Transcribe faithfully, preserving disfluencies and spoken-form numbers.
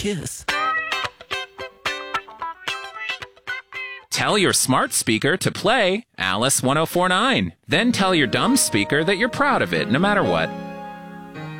kiss. Tell your smart speaker to play Alice one oh four nine. Then tell your dumb speaker that you're proud of it, no matter what.